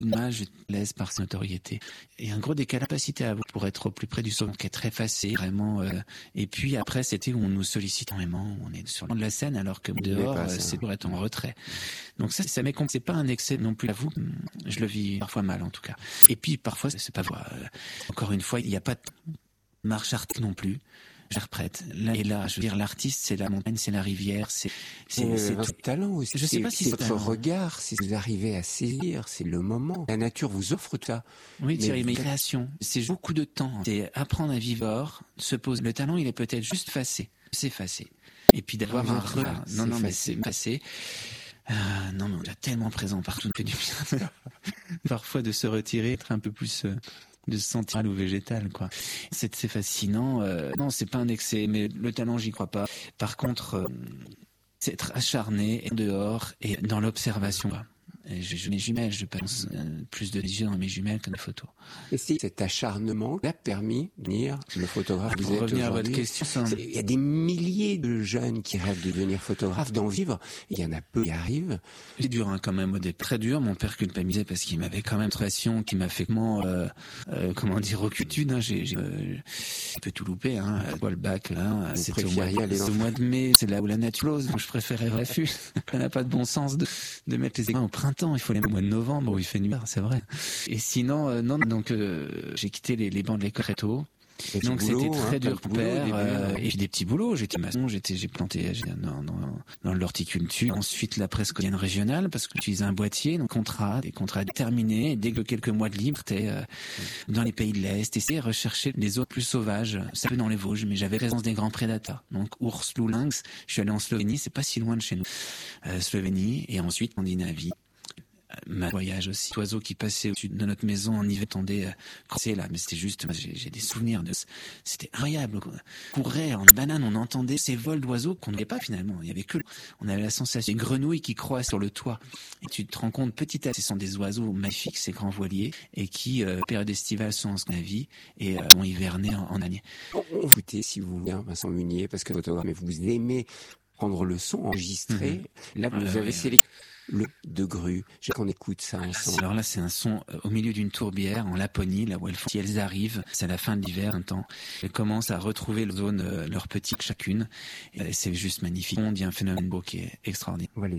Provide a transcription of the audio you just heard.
Moi, je laisse par sa notoriété. Et un gros décalage capacité à vous pour être au plus près du son, qui est très effacé, vraiment. Et puis après, c'était où on nous sollicite énormément, on est sur le de la scène, alors que dehors, c'est pour être en retrait. Donc ça m'est c'est pas un excès non plus à vous. Je le vis parfois mal, en tout cas. Et puis parfois, c'est pas vrai. Encore une fois, il n'y a pas de marche artistique non plus. J'interprète. Là et là, je veux dire, l'artiste, c'est la montagne, c'est la rivière, c'est votre talent aussi. Je sais pas si c'est votre regard, si vous arrivez à saisir, c'est le moment. La nature vous offre ça. Oui, Thierry, mais création, c'est beaucoup de temps. C'est apprendre à vivre, se poser. Le talent, il est peut-être juste s'effacer. Et puis d'avoir un regard. Non, mais c'est passé. Non, mais on est tellement présent partout, ça fait du bien. Parfois de se retirer, être un peu plus de se sentir ou végétal, quoi. C'est fascinant. Non, c'est pas un excès, mais le talent, j'y crois pas. Par contre, c'est être acharné dehors et dans l'observation, quoi. Mes jumelles, je pense plus de vision dans mes jumelles que de photos. Et c'est cet acharnement qui a permis de devenir le photographe que vous êtes revenir à aujourd'hui. votre question, Il y a des milliers de jeunes qui rêvent de devenir photographe, d'en vivre. Il y en a peu qui arrivent. C'est dur, hein, quand même, au début. Très dur. Mon père culpabilisait parce qu'il m'avait quand même une pression qui m'a fait reculutude, hein. J'ai un peu tout loupé, hein. Le bac, là, c'était au mois de mai. C'est là où la nature close. Donc je préférais refus. Ça n'a pas de bon sens de mettre les examens au printemps. Il faut les mettre au mois de novembre où il fait nuit, c'est vrai. Et sinon, donc j'ai quitté les bancs de l'école très tôt. Donc c'était très dur pour père. Et puis des petits boulots. J'étais maçon, j'ai planté dans l'horticulture. Ensuite la presse quotidienne régionale parce que j'utilisais un boîtier, donc des contrats déterminés. Et dès que quelques mois de libre, j'étais dans les pays de l'Est, essayer de rechercher les autres plus sauvages. Ça peut dans les Vosges, mais j'avais présence des grands prédateurs. Donc ours, loup, lynx. Je suis allé en Slovénie, c'est pas si loin de chez nous. Slovénie et ensuite Scandinavie. Ma voyage aussi, oiseaux qui passaient au-dessus de notre maison en hiver, attendaient crosser là, mais c'était juste, j'ai des souvenirs de, c'était incroyable, quoi. Courait en banane, on entendait ces vols d'oiseaux qu'on n'avait pas finalement, il y avait que, on avait la sensation des grenouilles qui croient sur le toit, et tu te rends compte petit à petit, ce sont des oiseaux magnifiques, ces grands voiliers, et qui, période estivale, sont en Scandinavie, et vont hiverner en année. Écoutez, si vous voulez, Vincent Munier, parce que photographe, mais vous aimez prendre le son, enregistrer, là vous avez sélectionné le de grue. J'ai qu'on écoute ça ensemble. Alors là, c'est un son au milieu d'une tourbière en Laponie, là où elles arrivent. C'est à la fin de l'hiver, un temps. Elles commencent à retrouver leur zone, leur petit chacune. Et c'est juste magnifique. Il y a un phénomène beau qui est extraordinaire. Voilà.